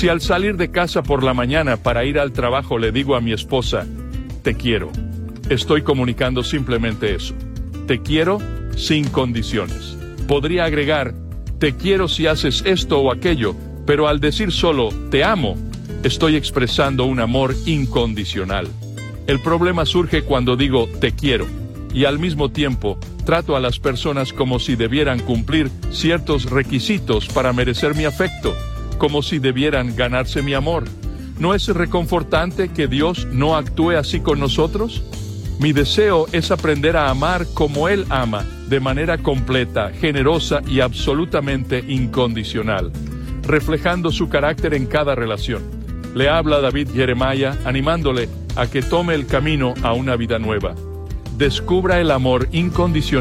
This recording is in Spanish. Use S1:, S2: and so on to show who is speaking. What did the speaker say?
S1: Si al salir de casa por la mañana para ir al trabajo le digo a mi esposa, te quiero, estoy comunicando simplemente eso. Te quiero sin condiciones. Podría agregar, te quiero si haces esto o aquello, pero al decir solo, te amo, estoy expresando un amor incondicional. El problema surge cuando digo, te quiero, y al mismo tiempo, trato a las personas como si debieran cumplir ciertos requisitos para merecer mi afecto, como si debieran ganarse mi amor. ¿No es reconfortante que Dios no actúe así con nosotros? Mi deseo es aprender a amar como Él ama, de manera completa, generosa y absolutamente incondicional, reflejando su carácter en cada relación. Le habla David Jeremiah, animándole a que tome el camino a una vida nueva. Descubra el amor incondicional